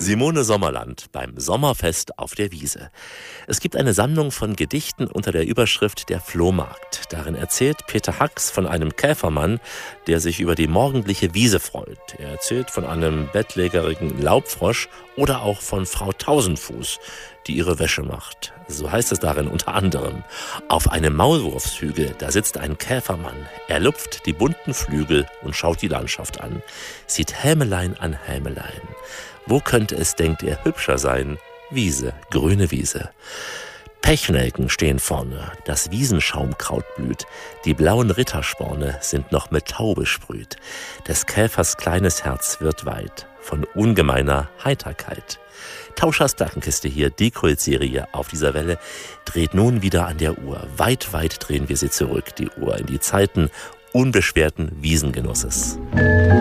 Simone Sommerland beim Sommerfest auf der Wiese. Es gibt eine Sammlung von Gedichten unter der Überschrift Der Flohmarkt. Darin erzählt Peter Hacks von einem Käfermann, der sich über die morgendliche Wiese freut. Er erzählt von einem bettlägerigen Laubfrosch oder auch von Frau Tausendfuß, die ihre Wäsche macht. So heißt es darin unter anderem: Auf einem Maulwurfshügel, da sitzt ein Käfermann. Er lupft die bunten Flügel und schaut die Landschaft an. Sieht Hämelein an Hämelein. Wo könnte es, denkt er, hübscher sein? Wiese, grüne Wiese. Pechnelken stehen vorne, das Wiesenschaumkraut blüht, die blauen Rittersporne sind noch mit Tau besprüht. Des Käfers kleines Herz wird weit von ungemeiner Heiterkeit. Tauschers Plattenkiste hier, die Kultserie auf dieser Welle, dreht nun wieder an der Uhr. Weit, weit drehen wir sie zurück, die Uhr, in die Zeiten unbeschwerten Wiesengenusses.